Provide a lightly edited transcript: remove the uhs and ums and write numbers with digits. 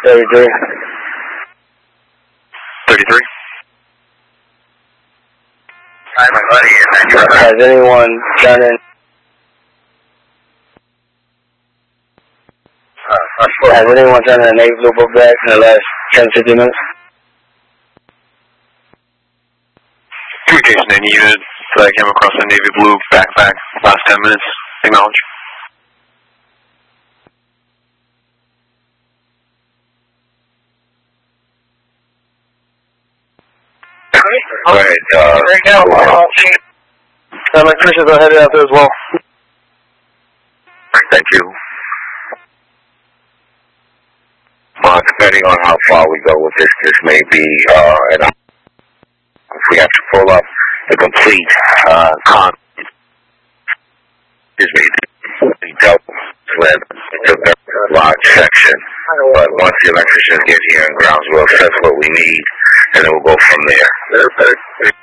33. 33. Hi, my buddy. Has anyone done it? Has anyone done a Navy Blue book bag in the last 10, 50 minutes? Communication, any unit that came across a Navy Blue backpack last 10 minutes. Acknowledge. Alright, right now, Electricians are headed out there as well. thank you. Depending on how far we go with this may be, and if we have to pull up the complete, this may be dealt with. It's a very large section, but once the electricians get here and grounds will assess what we need, and then we'll go from there.